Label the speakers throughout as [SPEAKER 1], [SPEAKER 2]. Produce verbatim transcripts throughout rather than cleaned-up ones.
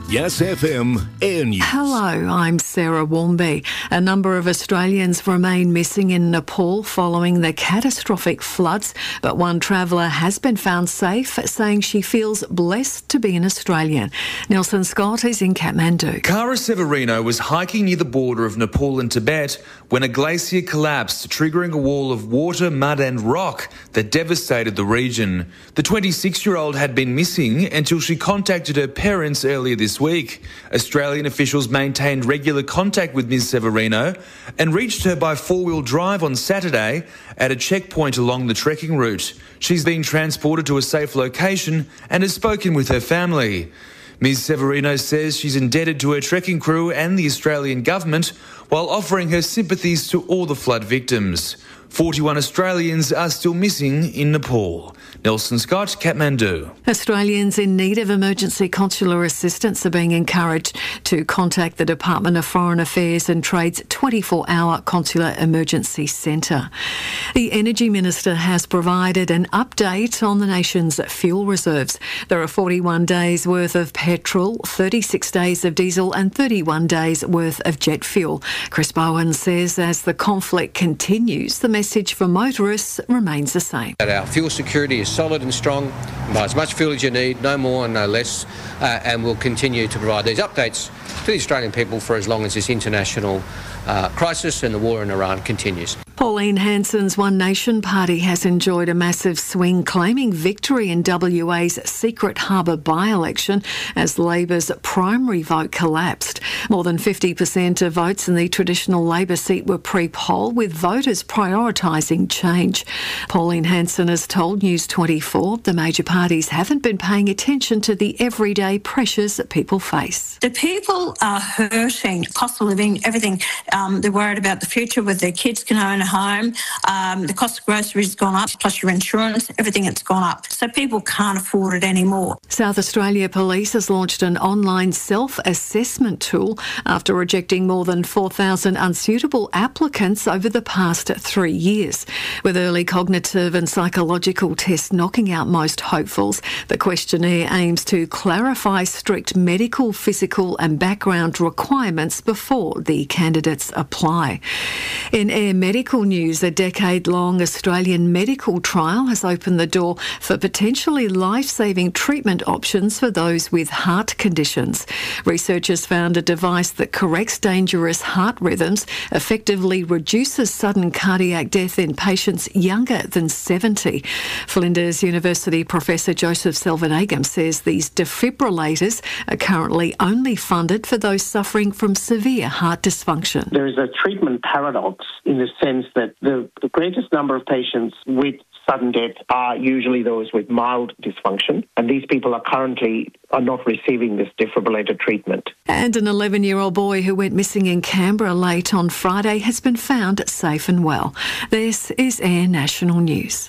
[SPEAKER 1] Yes F M Air News.
[SPEAKER 2] Hello, I'm Sarah Warmby. A number of Australians remain missing in Nepal following the catastrophic floods, but one traveller has been found safe, saying she feels blessed to be an Australian. Nelson Scott is in Kathmandu.
[SPEAKER 3] Cara Severino was hiking near the border of Nepal and Tibet when a glacier collapsed, triggering a wall of water, mud and rock that devastated the region. The twenty-six-year-old had been missing until she contacted her parents earlier this week. Australian officials maintained regular contact with Miz Severino and reached her by four-wheel drive on Saturday at a checkpoint along the trekking route. She's been transported to a safe location and has spoken with her family. Miz Severino says she's indebted to her trekking crew and the Australian government while offering her sympathies to all the flood victims. forty-one Australians are still missing in Nepal. Nelson Scott, Kathmandu.
[SPEAKER 2] Australians in need of emergency consular assistance are being encouraged to contact the Department of Foreign Affairs and Trade's twenty-four hour Consular Emergency Centre. The Energy Minister has provided an update on the nation's fuel reserves. There are forty-one days worth of petrol, thirty-six days of diesel and thirty-one days worth of jet fuel. Chris Bowen says as the conflict continues, the message for motorists remains the same.
[SPEAKER 4] That our fuel security is solid and strong. Buy as much fuel as you need, no more and no less, uh, and we'll continue to provide these updates to the Australian people for as long as this international uh, crisis and the war in Iran continues.
[SPEAKER 2] Pauline Hanson's One Nation party has enjoyed a massive swing, claiming victory in W A's Secret Harbour by-election as Labor's primary vote collapsed. More than fifty percent of votes in the traditional Labor seat were pre-poll, with voters prioritising change. Pauline Hanson has told News twenty-four the major parties haven't been paying attention to the everyday pressures that people face.
[SPEAKER 5] The people are hurting, cost of living, everything. Um, they're worried about the future, whether their kids can own a home. Um, the cost of groceries has gone up, plus your insurance, everything has gone up. So people can't afford it anymore.
[SPEAKER 2] South Australia Police has launched an online self-assessment tool after rejecting more than four thousand unsuitable applicants over the past three years. With early cognitive and psychological tests knocking out most hopefuls, the questionnaire aims to clarify strict medical, physical and background requirements before the candidates apply. In Air Medical news, a decade-long Australian medical trial has opened the door for potentially life-saving treatment options for those with heart conditions. Researchers found a device that corrects dangerous heart rhythms, effectively reduces sudden cardiac death in patients younger than seventy. Flinders University Professor Joseph Selvanagam says these defibrillators are currently only funded for those suffering from severe heart dysfunction.
[SPEAKER 6] There is a treatment paradox in the sense that the, the greatest number of patients with sudden death are usually those with mild dysfunction, and these people are currently are not receiving this defibrillator treatment.
[SPEAKER 2] And an eleven-year-old boy who went missing in Canberra late on Friday has been found safe and well. This is Air National News.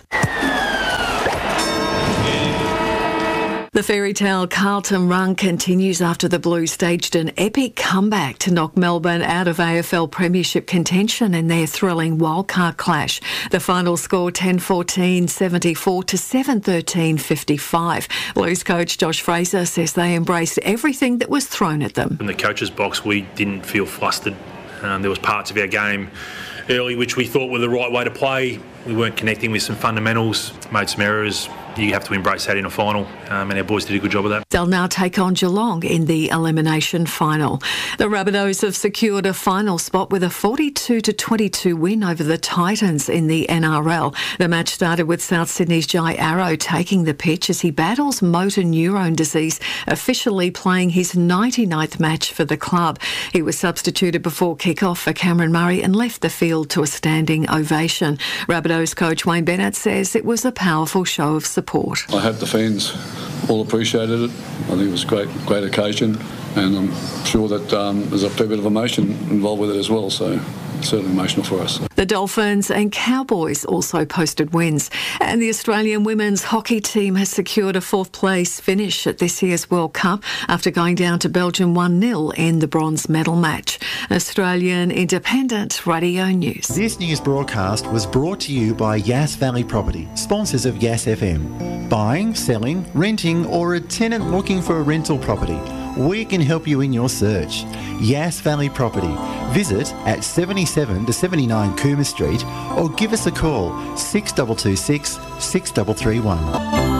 [SPEAKER 2] The fairy tale Carlton Run continues after the Blues staged an epic comeback to knock Melbourne out of A F L Premiership contention in their thrilling wildcard clash. The final score ten fourteen seventy-four to seven thirteen fifty-five. Blues coach Josh Fraser says they embraced everything that was thrown at them.
[SPEAKER 7] In the coach's box, we didn't feel flustered. Um, there was parts of our game early which we thought were the right way to play. We weren't connecting with some fundamentals, made some errors. You have to embrace that in a final, um, and our boys did a good job of that.
[SPEAKER 2] They'll now take on Geelong in the elimination final. The Rabbitohs have secured a final spot with a forty-two to twenty-two win over the Titans in the N R L. The match started with South Sydney's Jai Arrow taking the pitch as he battles motor neurone disease, officially playing his ninety-ninth match for the club. He was substituted before kick-off for Cameron Murray and left the field to a standing ovation. Rabbitohs coach Wayne Bennett says it was a powerful show of support.
[SPEAKER 8] I hope the fans all appreciated it. I think it was a great, great occasion, and I'm sure that um, there's a fair bit of emotion involved with it as well, so it's certainly emotional for us.
[SPEAKER 2] The Dolphins and Cowboys also posted wins, and the Australian women's hockey team has secured a fourth place finish at this year's World Cup after going down to Belgium one nil in the bronze medal match. Australian Independent Radio News.
[SPEAKER 9] This news broadcast was brought to you by Yass Valley Property, sponsors of Yass F M. Buying, selling, renting or a tenant looking for a rental property. We can help you in your search. Yass Valley Property. Visit at seventy-seven to seventy-nine Coomer Street or give us a call six two two six, six three three one.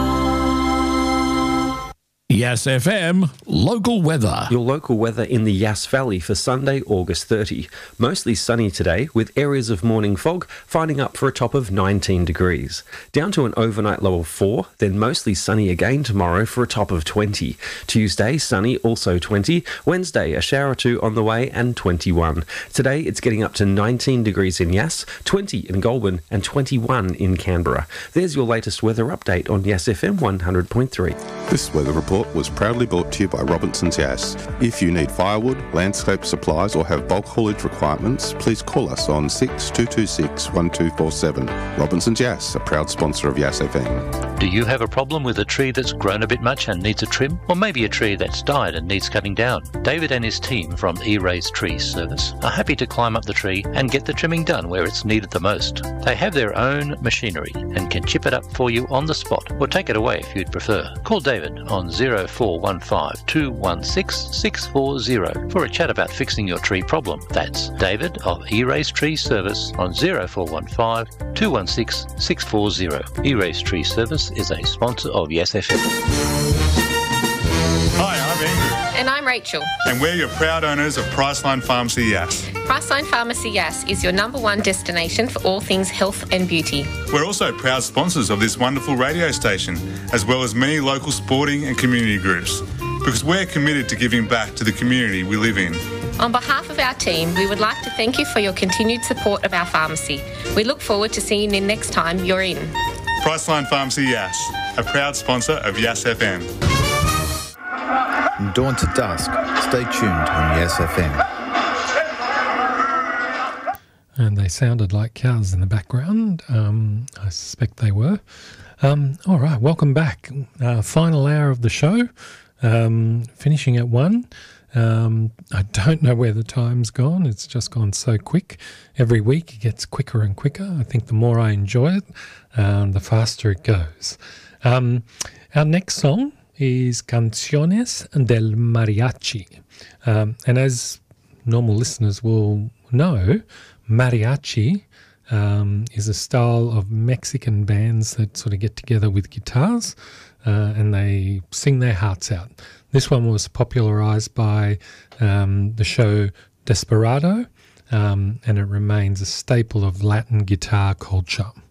[SPEAKER 1] Yass F M, local weather.
[SPEAKER 10] Your local weather in the Yass Valley for Sunday, August thirtieth. Mostly sunny today with areas of morning fog, finding up for a top of nineteen degrees. Down to an overnight low of four, then mostly sunny again tomorrow for a top of twenty. Tuesday, sunny, also twenty. Wednesday, a shower or two on the way and twenty-one. Today, it's getting up to nineteen degrees in Yass, twenty in Goulburn and twenty-one in Canberra. There's your latest weather update on Yass F M one hundred point three.
[SPEAKER 11] This weather report was proudly brought to you by Robinson's Yass. If you need firewood, landscape supplies or have bulk haulage requirements, please call us on six two two six, one two four seven. Robinson's Yass, a proud sponsor of Yass F M.
[SPEAKER 12] Do you have a problem with a tree that's grown a bit much and needs a trim? Or maybe a tree that's died and needs cutting down? David and his team from E-Raise Tree Service are happy to climb up the tree and get the trimming done where it's needed the most. They have their own machinery and can chip it up for you on the spot or take it away if you'd prefer. Call David on zero four one five, two one six, six four zero for a chat about fixing your tree problem. That's David of E-Raise Tree Service on zero four one five, two one six, six four zero. E-Raise Tree Service is a sponsor of Yass F M.
[SPEAKER 13] Hi, I'm Andrew.
[SPEAKER 14] And I'm Rachel.
[SPEAKER 13] And we're your proud owners of Priceline Pharmacy Yass.
[SPEAKER 14] Priceline Pharmacy Yass is your number one destination for all things health and beauty.
[SPEAKER 13] We're also proud sponsors of this wonderful radio station, as well as many local sporting and community groups, because we're committed to giving back to the community we live in.
[SPEAKER 14] On behalf of our team, we would like to thank you for your continued support of our pharmacy. We look forward to seeing you next time you're in.
[SPEAKER 13] Priceline Pharmacy Yass, a proud sponsor of Yass F M.
[SPEAKER 15] From dawn to dusk, stay tuned on Yass F M.
[SPEAKER 16] And they sounded like cows in the background. Um, I suspect they were. Um, all right, welcome back. Uh, final hour of the show, um, finishing at one. Um, I don't know where the time's gone. It's just gone so quick. Every week it gets quicker and quicker. I think the more I enjoy it, um, the faster it goes. Um, our next song is Canciones del Mariachi. Um, and as normal listeners will know, mariachi um, is a style of Mexican bands that sort of get together with guitars uh, and they sing their hearts out. This one was popularized by um, the show Desperado, um, and it remains a staple of Latin guitar culture.